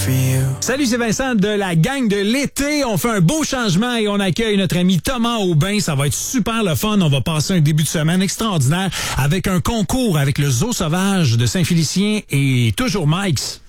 for you. Salut, c'est Vincent de la gang de l'été. On fait un beau changement et on accueille notre ami Thomas Aubin. Ça va être super le fun. On va passer un début de semaine extraordinaire avec un concours avec le Zoo Sauvage de Saint-Félicien et toujours Mike's.